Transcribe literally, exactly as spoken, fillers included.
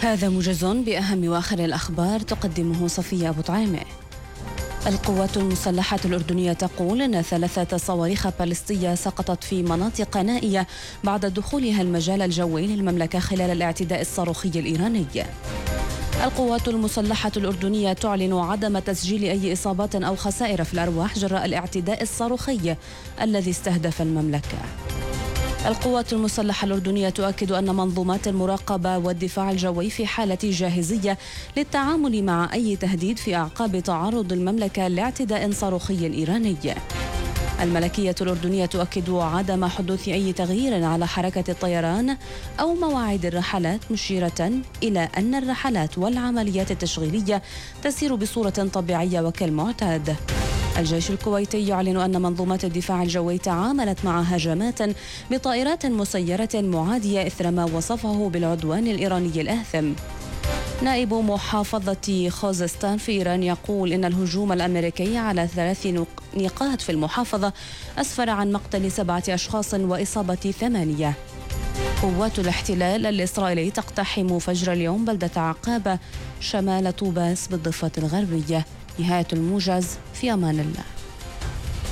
هذا موجز بأهم وآخر الأخبار تقدمه صفية أبو طعيمة. القوات المسلحة الأردنية تقول أن ثلاثة صواريخ باليستية سقطت في مناطق نائية بعد دخولها المجال الجوي للمملكة خلال الاعتداء الصاروخي الإيراني. القوات المسلحة الأردنية تعلن عدم تسجيل أي إصابات أو خسائر في الأرواح جراء الاعتداء الصاروخي الذي استهدف المملكة. القوات المسلحة الأردنية تؤكد أن منظومات المراقبة والدفاع الجوي في حالة جاهزية للتعامل مع أي تهديد في أعقاب تعرض المملكة لاعتداء صاروخي إيراني. الملكية الأردنية تؤكد عدم حدوث أي تغيير على حركة الطيران أو مواعيد الرحلات، مشيرة إلى أن الرحلات والعمليات التشغيلية تسير بصورة طبيعية وكالمعتاد. الجيش الكويتي يعلن أن منظومات الدفاع الجوي تعاملت مع هجمات بطائرات مسيرة معادية إثر ما وصفه بالعدوان الإيراني الآثم. نائب محافظة خوزستان في إيران يقول إن الهجوم الأمريكي على ثلاث نقاط في المحافظة أسفر عن مقتل سبعة أشخاص وإصابة ثمانية. قوات الاحتلال الإسرائيلي تقتحم فجر اليوم بلدة عقابة شمال طوباس بالضفة الغربية. نهاية الموجز، في أمان الله.